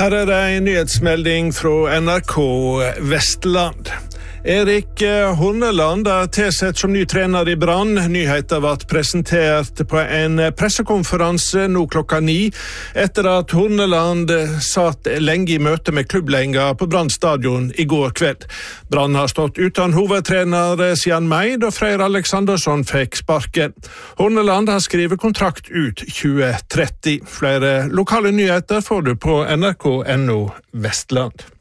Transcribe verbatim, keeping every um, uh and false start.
Her er det en nyhetsmelding fra N R K Vestland. Erik Horneland er tilsett som ny trener i Brann. Nyheten ble presentert på en pressekonferanse nå klokka ni, etter at Horneland satt lenge i møte med klubblenger på Brann stadion i går kveld. Brann har stått uten hovedtrener siden mai, da Freyr Alexandersson fikk sparken. Horneland har skrevet kontrakt ut tjue tretti. Flere lokale nyheter får du på N R K punktum no Vestland.